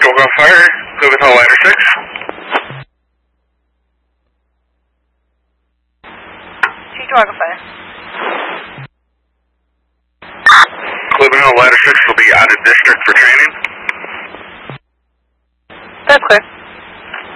Control on fire. Cleveland Hall Ladder 6. Chihuahua Fire. Cleveland Hall Ladder 6 will be out of district for training.